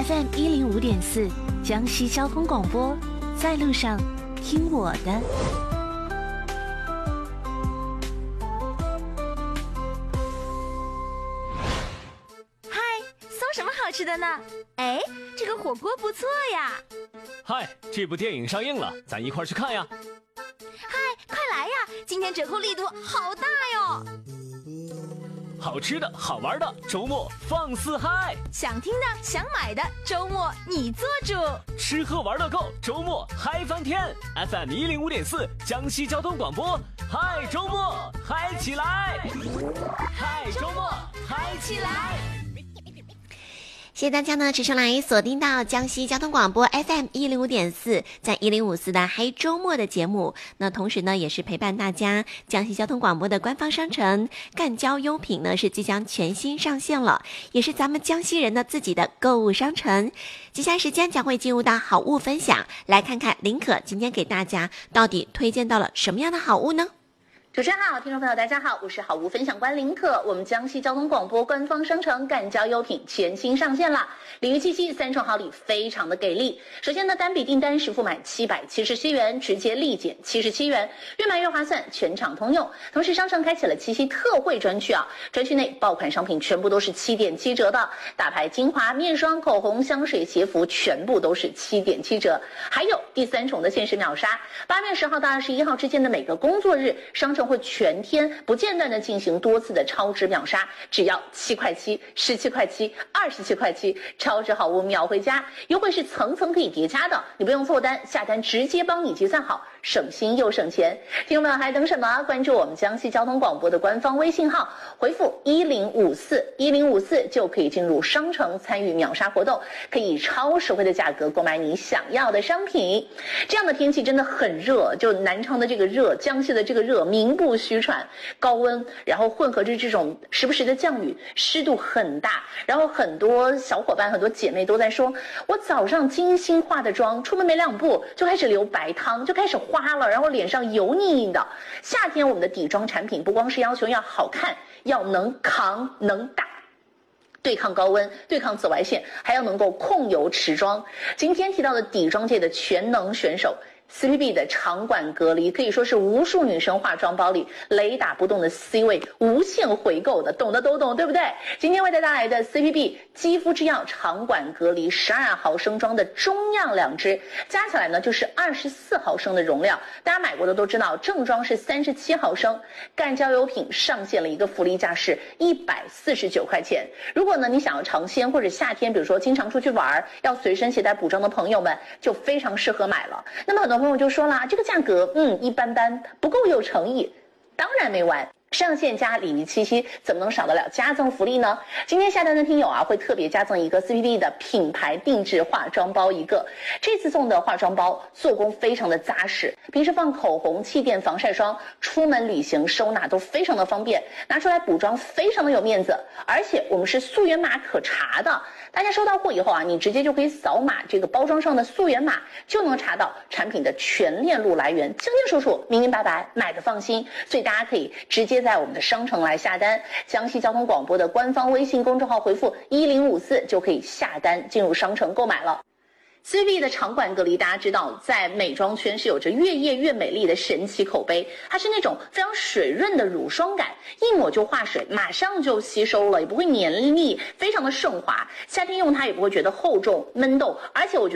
FM105.4江西交通广播，在路上听我的。 嗨，送什么好吃的呢？哎，这个火锅不错呀。 嗨，这部电影上映了，咱一块去看呀。 嗨，快来呀，今天折扣力度好大哟。 好吃的好玩的，周末放肆嗨！ 想听的想买的，周末你做主。 吃喝玩乐购，周末嗨翻天。FM105.4江西交通广播，嗨周末嗨起来！嗨周末嗨起来！ 谢谢大家呢，持续来锁定到江西交通广播 FM105.4，在1054的嗨周末的节目。那同时呢，也是陪伴大家。江西交通广播的官方商城赣交优品呢，是即将全新上线了，也是咱们江西人的自己的购物商城。接下来时间将会进入到好物分享，来看看林可今天给大家到底推荐到了什么样的好物呢？ 主持人好，听众朋友大家好，我是好物分享官林可。我们江西交通广播官方商城赣交优品全新上线了，礼遇七夕3重好礼非常的给力。首先呢，单笔订单实付满777元，直接立减77元，越买越划算，全场通用。同时商城开启了七夕特惠专区啊，专区内爆款商品全部都是7.7折的，大牌精华、面霜、口红、香水、鞋服全部都是7.7折。还有第3重的限时秒杀，8月10号到21号之间的每个工作日，商城会全天不间断的进行多次的超值秒杀，只要7块7、17块7、27块7，超值好物秒回家，优惠是层层可以叠加的，你不用凑单，下单直接帮你结算好，省心又省钱。听众朋友还等什么？关注我们江西交通广播的官方微信号，回复1054就可以进入商城参与秒杀活动，可以以超实惠的价格购买你想要的商品。这样的天气真的很热，就南昌的这个热，江西的这个热名不虚传，高温，然后混合着这种时不时的降雨，湿度很大，然后很多小伙伴很多姐妹都在说，我早上精心化的妆，出门没2步就开始流白汤，就开始花了，然后脸上油腻腻的。夏天我们的底妆产品不光是要求要好看，要能扛能打，对抗高温，对抗紫外线，还要能够控油持妆。今天提到的底妆界的全能选手CPB 的长管隔离，可以说是无数女生化妆包里雷打不动的 C 位，无限回购的，懂的都懂，对不对？今天为大家带来的 CPB 肌肤之钥长管隔离12毫升装的中样2支，加起来呢就是24毫升的容量。大家买过的都知道，正装是37毫升。赣交优品上线了一个福利价是149块钱。如果呢你想要尝鲜或者夏天，比如说经常出去玩，要随身携带补妆的朋友们，就非常适合买了。那么很多朋友就说啦，这个价格一般般，不够有诚意。当然没完，上线加礼遇七夕，怎么能少得了加赠福利呢？今天下单的听友啊，会特别加赠一个 CPB 的品牌定制化妆包一个。这次送的化妆包做工非常的扎实，平时放口红、气垫、防晒霜，出门旅行收纳都非常的方便，拿出来补妆非常的有面子。而且我们是溯源码可查的，大家收到货以后啊，你直接就可以扫码这个包装上的溯源码，就能查到产品的全链路来源，清清楚楚、明明白白，买的放心。所以大家可以直接在我们的商城来下单，江西交通广播的官方微信公众号回复1054就可以下单进入商城购买了。CPB 的长管隔离，大家知道在美妆圈是有着越夜越美丽的神奇口碑，它是那种非常水润的乳霜感，一抹就化水，马上就吸收了，也不会黏腻，非常的顺滑。夏天用它也不会觉得厚重闷痘，而且我觉得